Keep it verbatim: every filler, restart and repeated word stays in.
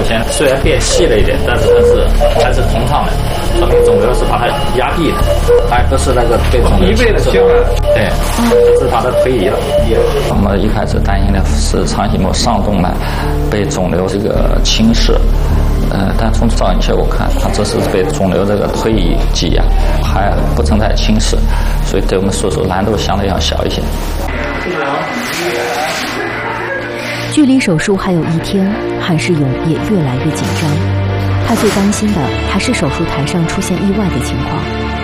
现虽然变细了一点，但是它是还是通畅的，说明肿瘤是把它压闭的，而不是那个被肿瘤侵蚀了。对，是把它推移了。 我们一开始担心的是肠系膜上动脉被肿瘤这个侵蚀。呃，但从造影效果看，它只是被肿瘤这个推移挤压，还不存在侵蚀，所以对我们手术难度相对要小一些。 距离手术还有一天，韩世勇也越来越紧张。他最担心的还是手术台上出现意外的情况。